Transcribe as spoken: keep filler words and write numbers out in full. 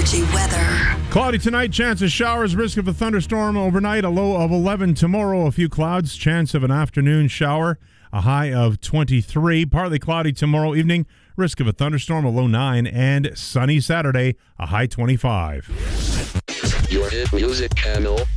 Energy weather. Cloudy tonight, chance of showers, risk of a thunderstorm overnight, a low of eleven tomorrow, a few clouds, chance of an afternoon shower, a high of twenty-three, partly cloudy tomorrow evening, risk of a thunderstorm, a low nine, and sunny Saturday, a high twenty-five. Your hit music channel.